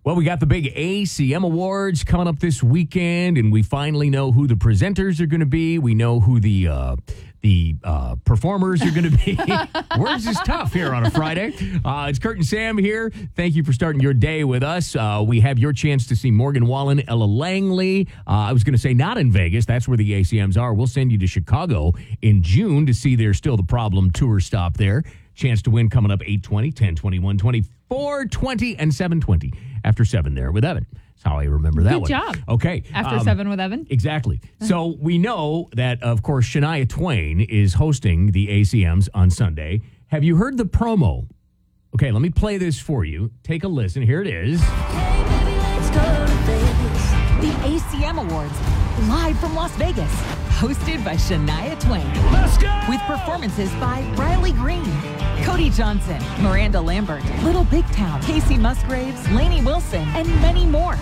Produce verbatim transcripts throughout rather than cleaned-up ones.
Well, we got the big A C M Awards coming up this weekend, and we finally know who the presenters are going to be. We know who the uh, the uh, performers are going to be. Words is tough here on a Friday. Uh, it's Kurt and Sam here. Thank you for starting your day with us. Uh, we have your chance to see Morgan Wallen, Ella Langley. Uh, I was going to say not in Vegas. That's where the A C Ms are. We'll send you to Chicago in June to see their Still the Problem tour stop there. Chance to win coming up eight twenty, ten twenty, one twenty, four twenty, and seven twenty. After seven there with Evan. That's how I remember that Good one. Good job. Okay. After um, seven with Evan? Exactly. So we know that, of course, Shania Twain is hosting the A C Ms on Sunday. Have you heard the promo? Okay, let me play this for you. Take a listen. Here it is. Hey, baby, let's go to Vegas. The A C M Awards, live from Las Vegas. Hosted by Shania Twain. Let's go! With performances by Riley Green, Cody Johnson, Miranda Lambert, Little Big Town, Casey Musgraves, Lainey Wilson, and many more.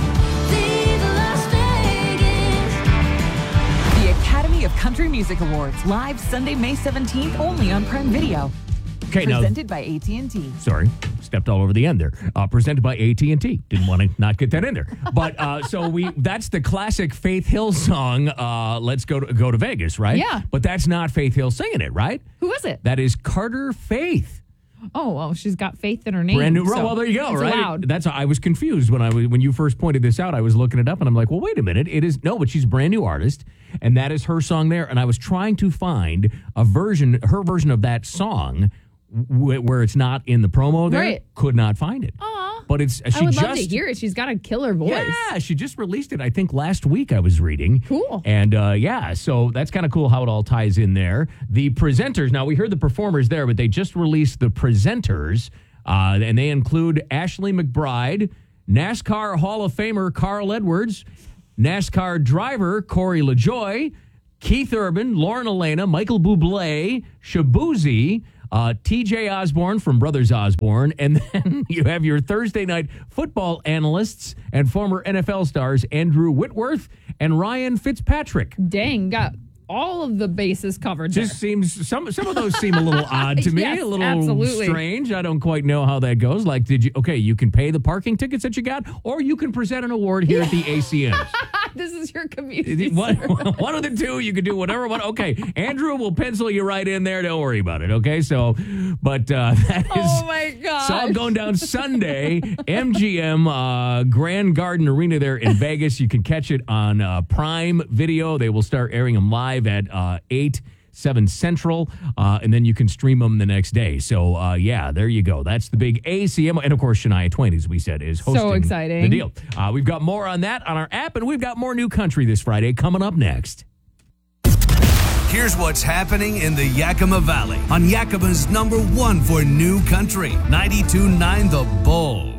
Viva Las Vegas. The Academy of Country Music Awards, live Sunday, May seventeenth, only on Prime Video. Okay, Presented now, by A T and T. Sorry, stepped all over the end there. Uh, presented by A T and T. Didn't want to not get that in there. But uh, so we that's the classic Faith Hill song, uh, Let's Go to, go to Vegas, right? Yeah. But that's not Faith Hill singing it, right? Who is it? That is Carter Faith. Oh, well, she's got faith in her name. Brand new. so Well, there you go, it's right? allowed. That's I was confused when I was when you first pointed this out. I was looking it up and I'm like, well, wait a minute. It is no, but she's a brand new artist, and that is her song there. And I was trying to find a version, her version of that song, w- where it's not in the promo there. Right. Could not find it. Aw. But it's she I would just love to hear it. She's got a killer voice. yeah, she just released it, I think, last week I was reading. Cool. And, uh, yeah, so that's kind of cool how it all ties in there. The presenters, now we heard the performers there, but they just released the presenters, uh, and they include Ashley McBride, NASCAR Hall of Famer Carl Edwards, NASCAR driver Corey LaJoie, Keith Urban, Lauren Elena, Michael Bublé, Shabuzi, Uh, T J Osborne from Brothers Osborne, and then you have your Thursday night football analysts and former N F L stars Andrew Whitworth and Ryan Fitzpatrick. Dang, got all of the bases covered there. Just seems some some of those seem a little odd to me, Yes, a little absolutely. strange. I don't quite know how that goes. Like, did you? Okay, you can pay the parking tickets that you got, or you can present an award here at the A C Ms. This is your community One, service. one of the two, you can do whatever one. Okay, Andrew will pencil you right in there. Don't worry about it. Okay, so, but uh, that is. Oh my God! So I'm going down Sunday, M G M uh, Grand Garden Arena there in Vegas. You can catch it on uh, Prime Video. They will start airing them live at uh, eight. seven Central, uh, and then you can stream them the next day. So, uh, yeah, there you go. That's the big A C M. And, of course, Shania Twain, as we said, is hosting So exciting. the deal. Uh, we've got more on that on our app, and we've got more new country this Friday coming up next. Here's what's happening in the Yakima Valley on Yakima's number one for new country, ninety-two point nine The Bull.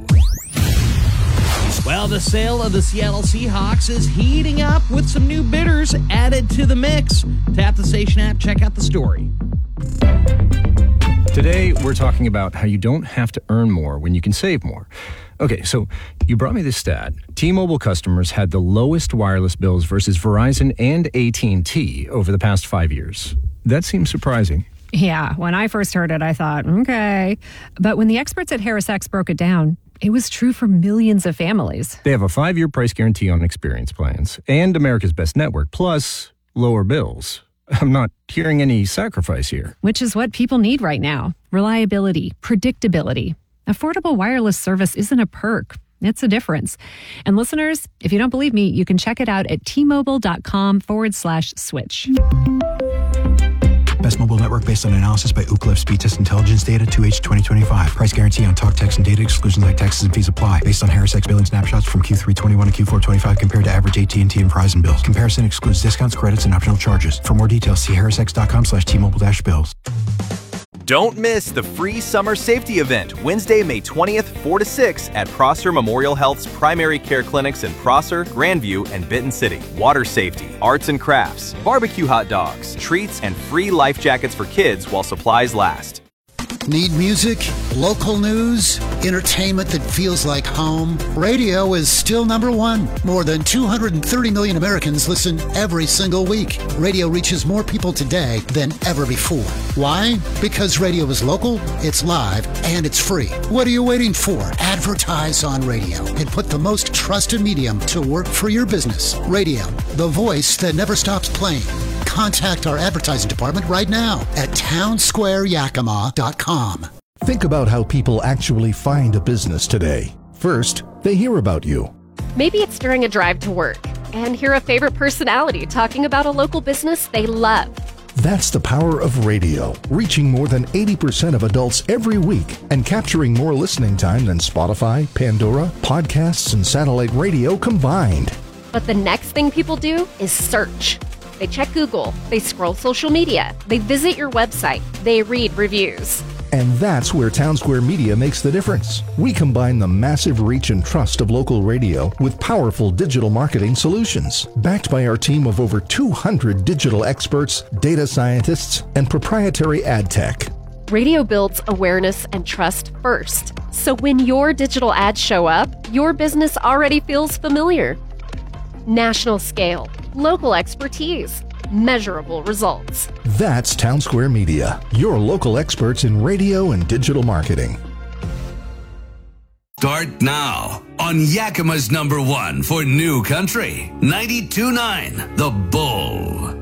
Well, the sale of the Seattle Seahawks is heating up with some new bidders added to the mix. Tap the station app, check out the story. Today, we're talking about how you don't have to earn more when you can save more. Okay, so you brought me this stat. T-Mobile customers had the lowest wireless bills versus Verizon and A T and T over the past five years. That seems surprising. Yeah, when I first heard it, I thought, okay. But when the experts at HarrisX broke it down, it was true for millions of families. They have a five-year price guarantee on experience plans and America's Best Network, plus lower bills. I'm not hearing any sacrifice here. Which is what people need right now. Reliability, predictability. Affordable wireless service isn't a perk. It's a difference. And listeners, if you don't believe me, you can check it out at T-Mobile.com forward slash switch. Best mobile network based on analysis by Ookla Speed Test Intelligence Data two H twenty twenty-five. Price guarantee on talk, text, and data. Exclusions like taxes and fees apply. Based on HarrisX billing snapshots from Q three twenty-one to Q four twenty-five compared to average A T and T and Verizon bills. Comparison excludes discounts, credits, and optional charges. For more details, see harrisx.com slash T-Mobile dash bills. Don't miss the free summer safety event Wednesday, May twentieth, four to six at Prosser Memorial Health's primary care clinics in Prosser, Grandview, and Benton City. Water safety, arts and crafts, barbecue hot dogs, treats, and free life jackets for kids while supplies last. Need music, local news, entertainment that feels like home? Radio is still number one. More than two hundred thirty million Americans listen every single week. Radio reaches more people today than ever before. Why? Because radio is local, it's live, and it's free. What are you waiting for? Advertise on radio and put the most trusted medium to work for your business. Radio, the voice that never stops playing. Contact our advertising department right now at town square yakima dot com. Think about how people actually find a business today. First, they hear about you. Maybe it's during a drive to work and hear a favorite personality talking about a local business they love. That's the power of radio, reaching more than eighty percent of adults every week and capturing more listening time than Spotify, Pandora, podcasts, and satellite radio combined. But the next thing people do is search. They check Google, they scroll social media, they visit your website, they read reviews. And that's where Town Square Media makes the difference. We combine the massive reach and trust of local radio with powerful digital marketing solutions, backed by our team of over two hundred digital experts, data scientists, and proprietary ad tech. Radio builds awareness and trust first. So when your digital ads show up, your business already feels familiar. National scale, local expertise, measurable results. That's Town Square Media, your local experts in radio and digital marketing. Start now on Yakima's number one for new country, ninety-two point nine The Bull.